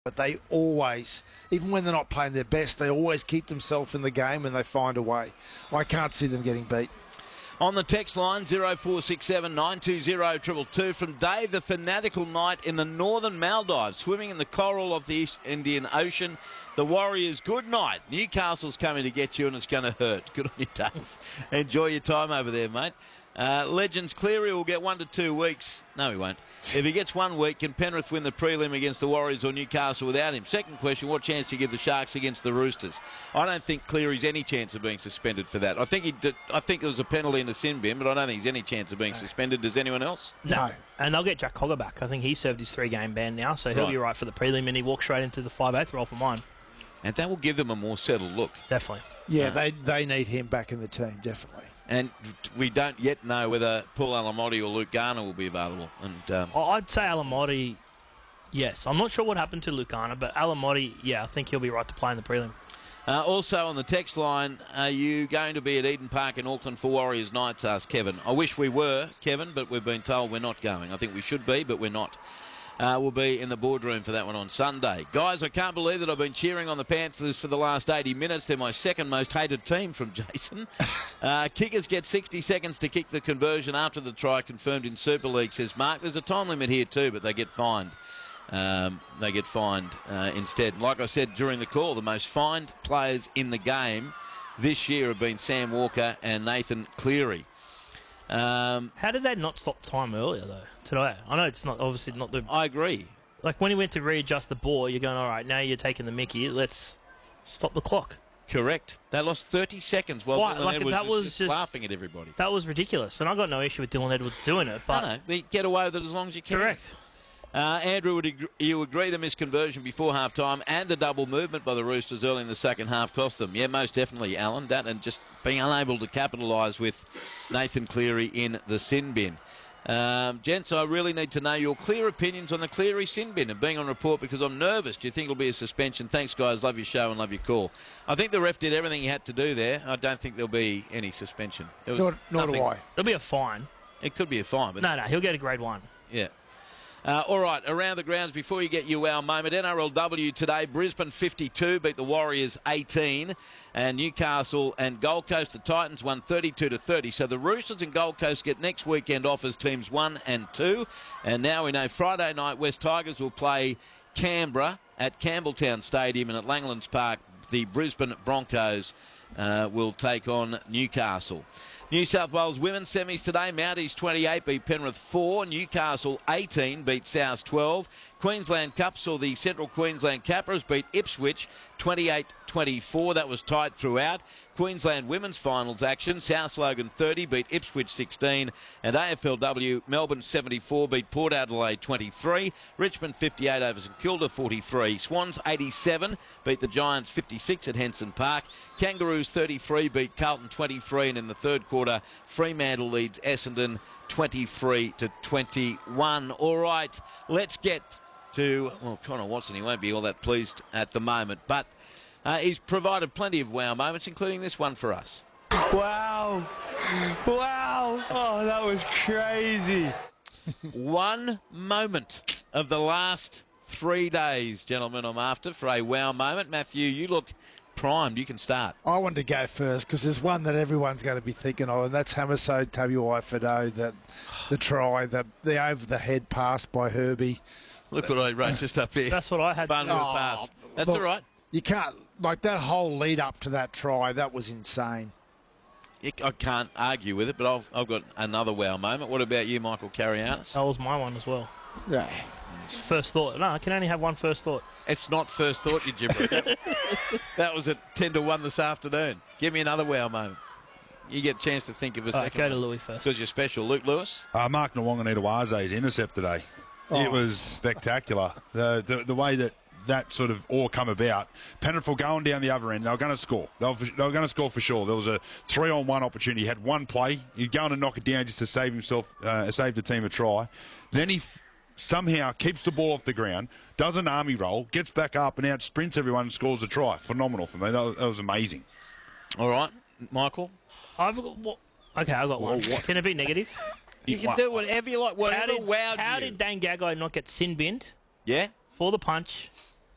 But they always, even when they're not playing their best, they always keep themselves in the game and they find a way. I can't see them getting beat. On the text line, 0467 920 222 from Dave, the fanatical knight in the northern Maldives, swimming in the coral of the East Indian Ocean. The Warriors, good night. Newcastle's coming to get you and it's going to hurt. Good on you, Dave. Enjoy your time over there, mate. Legends, Cleary will get 1 to 2 weeks. No, he won't. If he gets 1 week, can Penrith win the prelim against the Warriors or Newcastle without him? Second question, what chance do you give the Sharks against the Roosters? I don't think Cleary's any chance of being suspended for that. I think it was a penalty in the sin bin, but I don't think he's any chance of being suspended. Does anyone else? No. And they'll get Jack Cogger back. I think he served his 3-game ban now, so he'll be right for the prelim, and he walks straight into the 5/8 role for mine. And that will give them a more settled look. Definitely. Yeah, they need him back in the team, definitely. And we don't yet know whether Paul Alamotti or Luke Garner will be available. And I'd say Alamotti, yes. I'm not sure what happened to Luke Garner, but Alamotti, yeah, I think he'll be right to play in the prelim. Also on the text line, are you going to be at Eden Park in Auckland for Warriors Nights, asked Kevin. I wish we were, Kevin, but we've been told we're not going. I think we should be, but we're not. We'll be in the boardroom for that one on Sunday. Guys, I can't believe that I've been cheering on the Panthers for the last 80 minutes. They're my second most hated team, from Jason. Kickers get 60 seconds to kick the conversion after the try, confirmed in Super League, says Mark. There's a time limit here too, but they get fined. Instead. Like I said during the call, the most fined players in the game this year have been Sam Walker and Nathan Cleary. How did they not stop time earlier, though, today? I know it's not obviously not the... I agree. Like, when he went to readjust the ball, you're going, all right, now you're taking the mickey, let's stop the clock. Correct. They lost 30 seconds while Dylan Edwards was just laughing at everybody. That was ridiculous, and I got no issue with Dylan Edwards doing it, but... No, get away with it as long as you can. Correct. Andrew, would you agree the misconversion before half-time and the double movement by the Roosters early in the second half cost them? Yeah, most definitely, Alan. That and just being unable to capitalise with Nathan Cleary in the sin bin. Gents, I really need to know your clear opinions on the Cleary sin bin and being on report because I'm nervous. Do you think it'll be a suspension? Thanks, guys. Love your show and love your call. I think the ref did everything he had to do there. I don't think there'll be any suspension. Nor do I. There'll be a fine. It could be a fine. But no, he'll get a grade 1. Yeah. All right, around the grounds before you get your wow moment. NRLW today, Brisbane 52 beat the Warriors 18, and Newcastle and Gold Coast, the Titans won 32-30. So the Roosters and Gold Coast get next weekend off as teams 1 and 2, and now we know Friday night West Tigers will play Canberra at Campbelltown Stadium, and at Langlands Park the Brisbane Broncos will take on Newcastle. New South Wales women's semis today. Mounties 28 beat Penrith 4. Newcastle 18 beat South 12. Queensland Cup saw the Central Queensland Capras beat Ipswich 28-24. That was tight throughout. Queensland women's finals action. South Logan 30 beat Ipswich 16. And AFLW Melbourne 74 beat Port Adelaide 23. Richmond 58 over St Kilda 43. Swans 87 beat the Giants 56 at Henson Park. Kangaroos 33 beat Carlton 23. And in the third quarter, Fremantle leads Essendon 23-21. All right, let's get to, well, Connor Watson. He won't be all that pleased at the moment, but he's provided plenty of wow moments, including this one for us. Wow. Oh, that was crazy. One moment of the last 3 days, gentlemen, I'm after for a wow moment. Matthew, you look primed. You can start. I wanted to go first because there's one that everyone's going to be thinking of, and that's Hamiso Tabuai-Fidow, the try, the over-the-head pass by Herbie. Look what I wrote just up here. That's what I had. Fun with a pass. That's all right. You can't, like, that whole lead up to that try, that was insane. I can't argue with it, but I've got another wow moment. What about you, Michael Carianis? That was my one as well. Yeah. First thought. No, I can only have one first thought. It's not first thought, you gibber. That was at 10-1 this afternoon. Give me another wow moment. You get a chance to think of a second. Go to Louis first. Because you're special. Luke Lewis? Mark Nwonganitawase's intercept today. It was spectacular. The way that sort of all come about. Penrith were going down the other end. They were going to score. They were going to score for sure. There was a 3-on-1 opportunity. He had one play. He'd go on and knock it down just to save himself, save the team a try. Then he somehow keeps the ball off the ground, does an army roll, gets back up and out sprints everyone and scores a try. Phenomenal for me. That was amazing. All right, Michael? I've got one. Can it be negative? You can do whatever you like. Whatever wowed you. How did Dane Gagai not get sin binned? Yeah? For the punch